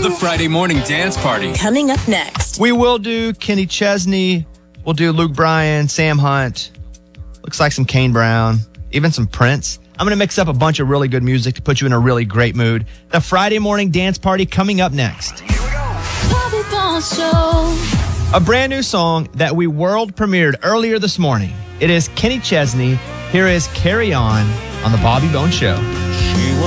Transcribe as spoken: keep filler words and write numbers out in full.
The Friday Morning Dance Party. Coming up next. We will do Kenny Chesney. We'll do Luke Bryan, Sam Hunt. Looks like some Kane Brown. Even some Prince. I'm going to mix up a bunch of really good music to put you in a really great mood. The Friday Morning Dance Party coming up next. Here we go. Bobby Bones Show. A brand new song that we world premiered earlier this morning. It is Kenny Chesney. Here is Carry On on the Bobby Bones Show.